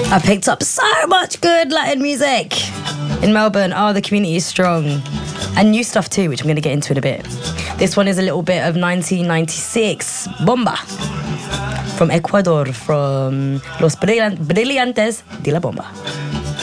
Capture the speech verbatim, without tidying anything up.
I picked up so much good Latin music in Melbourne. Oh, the community is strong. And new stuff too, which I'm going to get into in a bit. This one is a little bit of nineteen ninety-six, Bomba. From Ecuador, from Los Brilliantes de la Bomba.